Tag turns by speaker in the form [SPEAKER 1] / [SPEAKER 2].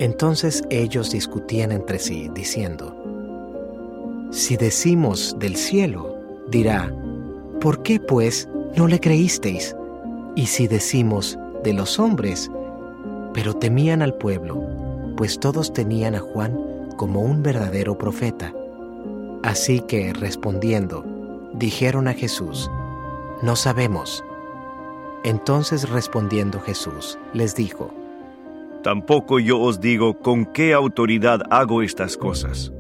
[SPEAKER 1] Entonces ellos discutían entre sí, diciendo: Si decimos del cielo, dirá, ¿por qué pues no le creísteis? Y si decimos de los hombres, pero temían al pueblo, pues todos tenían a Juan como un verdadero profeta. Así que, respondiendo, dijeron a Jesús: No sabemos. Entonces respondiendo Jesús, les dijo:
[SPEAKER 2] Tampoco yo os digo con qué autoridad hago estas cosas.